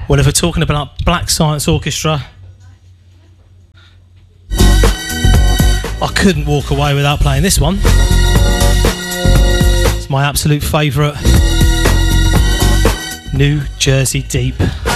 Well, if we're talking about Black Science Orchestra, I couldn't walk away without playing this one. It's my absolute favourite, New Jersey Deep.